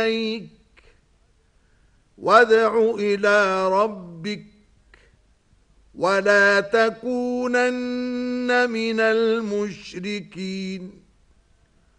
إليك وادع إلى ربك ولا تكونن من المشركين